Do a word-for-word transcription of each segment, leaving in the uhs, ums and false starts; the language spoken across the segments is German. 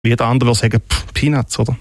Jeder andere würde sagen, pff, Peanuts, oder?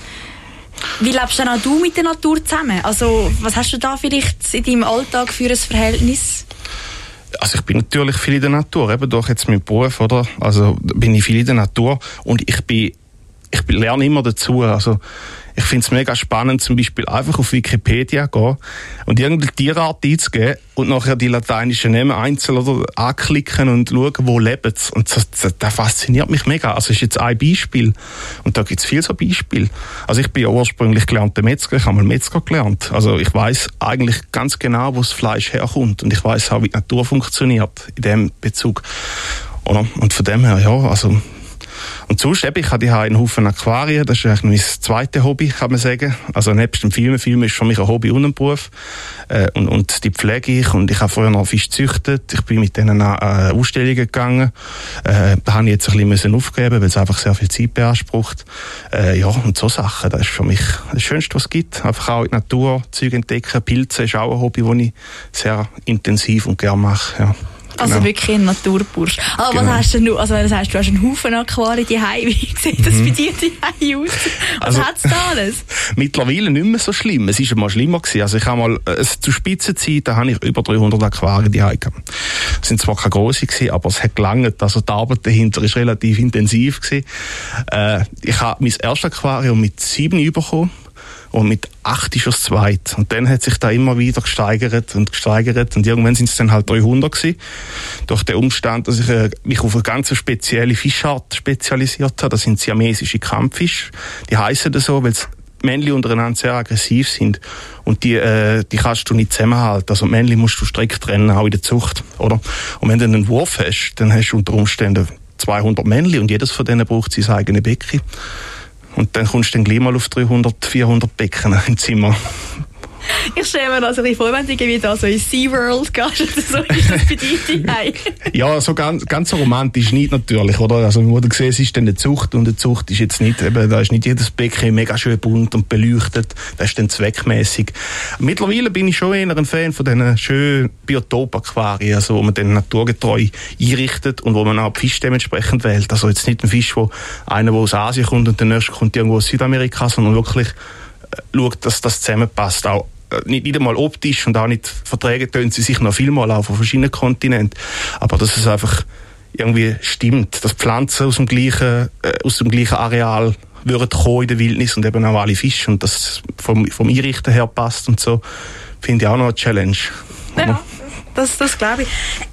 Wie lebst denn auch du mit der Natur zusammen? Also, was hast du da vielleicht in deinem Alltag für ein Verhältnis? Also ich bin natürlich viel in der Natur, eben durch jetzt meinen Beruf, oder? Also bin ich viel in der Natur und ich bin, ich lerne immer dazu. Also ich finde es mega spannend, zum Beispiel einfach auf Wikipedia gehen und irgendeine Tierart einzugeben und nachher die lateinischen Namen einzeln oder anklicken und schauen, wo leben sie. Und das, das, das fasziniert mich mega. Also das ist jetzt ein Beispiel. Und da gibt es viele so Beispiele. Also ich bin ja ursprünglich gelernter Metzger, ich habe mal Metzger gelernt. Also ich weiss eigentlich ganz genau, wo das Fleisch herkommt. Und ich weiss auch, wie die Natur funktioniert in diesem Bezug. Oder? Und von dem her, ja, also... Und sonst eben, ich habe hier einen Haufen Aquarien, das ist eigentlich mein zweites Hobby, kann man sagen. Also nebst dem Filmen, Filmen ist für mich ein Hobby und ein Beruf. Äh, und, und die pflege ich und ich habe früher noch Fisch gezüchtet. Ich bin mit denen an äh, Ausstellungen gegangen. Äh, da habe ich jetzt ein bisschen müssen aufgeben, weil es einfach sehr viel Zeit beansprucht. Äh, ja, und so Sachen, das ist für mich das Schönste, was es gibt. Einfach auch in der Natur Zeug entdecken. Pilze ist auch ein Hobby, das ich sehr intensiv und gerne mache, ja. Also genau. Wirklich ein Naturbursch. Aber genau. Was hast du denn, also wenn du sagst, du hast einen Haufen Aquarien daheim, wie sieht das mhm. bei dir daheim aus? Was also, hat's da alles? Mittlerweile nicht mehr so schlimm. Es war mal schlimmer gewesen. Also ich habe mal, äh, zu Spitzenzeiten, da habe ich über dreihundert Aquarien daheim gehabt. Es sind zwar keine grosse gewesen, aber es hat gelangt. Also die Arbeit dahinter ist relativ intensiv gewesen. Äh, ich habe mein erstes Aquarium mit sieben bekommen. Und mit acht ist es zweit. Und dann hat sich da immer wieder gesteigert und gesteigert. Und irgendwann sind es dann halt dreihundert gewesen. Durch den Umstand, dass ich äh, mich auf eine ganz spezielle Fischart spezialisiert habe. Das sind siamesische Kampffische. Die heissen das so, weil die Männchen untereinander sehr aggressiv sind. Und die, äh, die kannst du nicht zusammenhalten. Also die Männchen musst du strikt trennen, auch in der Zucht, oder? Und wenn du einen Wurf hast, dann hast du unter Umständen zweihundert Männchen und jedes von denen braucht sein eigenes Becken. Und dann kommst du dann gleich mal auf dreihundert, vierhundert Becken im Zimmer. Ich stelle mir das ein bisschen vor, wenn du irgendwie da so in SeaWorld gehst oder so, ist das bei dir daheim? Ja, so ganz, ganz so romantisch nicht natürlich, oder? Also, wo du siehst, ist dann eine Zucht und eine Zucht ist jetzt nicht, eben, da ist nicht jedes Becken mega schön bunt und beleuchtet, das ist dann zweckmäßig. Mittlerweile bin ich schon eher ein Fan von diesen schönen Biotop-Aquarien, also, wo man dann naturgetreu einrichtet und wo man auch die Fische dementsprechend wählt. Also jetzt nicht ein Fisch, wo einer, der aus Asien kommt und der nächste kommt irgendwo aus Südamerika, sondern wirklich schaut, dass das zusammenpasst. Auch nicht, nicht einmal optisch und auch nicht verträgen tun sie sich noch vielmal auf verschiedenen Kontinenten. Aber dass es einfach irgendwie stimmt, dass Pflanzen aus dem gleichen, äh, aus dem gleichen Areal würden kommen in der Wildnis und eben auch alle Fische und das vom, vom Einrichten her passt und so, finde ich auch noch eine Challenge. Ja, das, das glaube ich.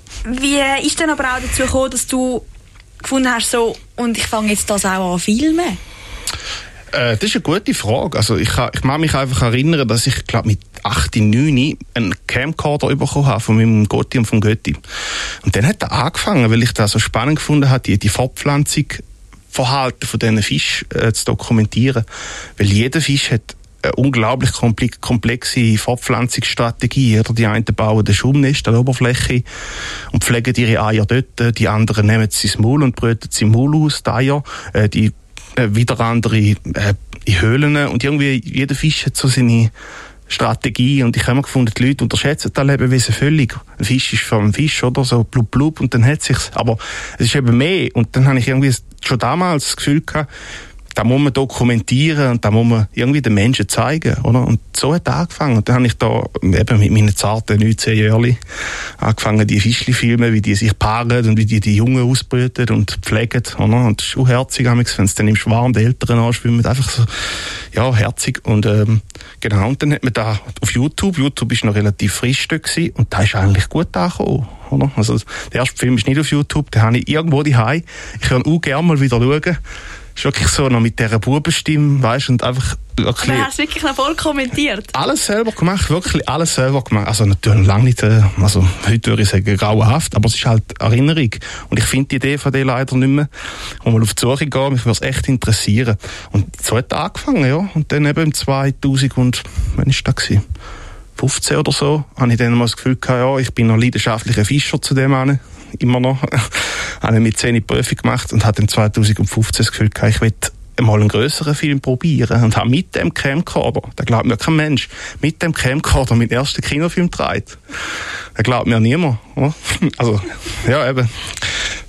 Wie ist denn aber auch dazu gekommen, dass du gefunden hast, so, und ich fange jetzt das auch an filmen? Äh, das ist eine gute Frage. Also ich, ich mag mich einfach erinnern, dass ich glaube mit acht, neun einen Camcorder bekommen habe von meinem Gotti und vom Götti. Und dann hat er angefangen, weil ich das so spannend gefunden habe, die, die Fortpflanzung Verhalten von diesen Fischen äh, zu dokumentieren. Weil jeder Fisch hat eine unglaublich komplexe Fortpflanzungsstrategie. Oder die einen bauen ein Schaumnest an der Oberfläche und pflegen ihre Eier dort. Die anderen nehmen sie ins Maul und brüten sie im Maul aus, die Eier. Äh, die wieder andere äh, in Höhlen und irgendwie jeder Fisch hat so seine Strategie und ich habe immer gefunden, die Leute unterschätzen das Lebewesen völlig. Ein Fisch ist für einen Fisch, oder? So blub blub und dann hat sich's. Aber es ist eben mehr und dann habe ich irgendwie schon damals das Gefühl gehabt, da muss man dokumentieren und da muss man irgendwie den Menschen zeigen, oder? Und so hat es angefangen. Und dann habe ich da eben mit meinen zarten neunzehn Jahren angefangen, die Fischli zu filmen, wie die sich paaren und wie die die Jungen ausbrüten und pflegen, oder? Und das ist auch herzig, wenn es dann im Schwarm die Eltern anschwimmen, einfach so, ja, herzig. Und, ähm, genau, und dann hat man da auf YouTube, YouTube ist noch relativ frisch dort gewesen, und da ist eigentlich gut angekommen, oder? Also, der erste Film ist nicht auf YouTube, den habe ich irgendwo daheim. Ich kann auch gerne mal wieder schauen. Ist wirklich so noch mit dieser Bubenstimme, weißt, und einfach wirklich... Du hast wirklich noch voll kommentiert. Alles selber gemacht, wirklich alles selber gemacht. Also natürlich lange nicht, also heute würde ich sagen grauenhaft, aber es ist halt Erinnerung. Und ich finde die Idee von dir leider nicht mehr. Und mal auf die Suche gehen, mich würde es echt interessieren. Und so hat es angefangen, ja. Und dann eben im zweitausend und, wann war das gewesen? fünfzehn oder so, habe ich dann mal das Gefühl gehabt, ja, ich bin noch leidenschaftlicher Fischer zu dem an. Immer noch. Habe mit zehn Profi gemacht und hatte dann zweitausendfünfzehn das Gefühl gehabt, ich will mal einen grösseren Film probieren und habe mit dem Camcorder, da glaubt mir kein Mensch, mit dem Camcorder meinen ersten Kinofilm gedreht. Da glaubt mir niemand. Oder? Also, ja eben.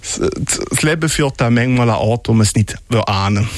das Leben führt dann manchmal an Orte, wo man es nicht ahnen will.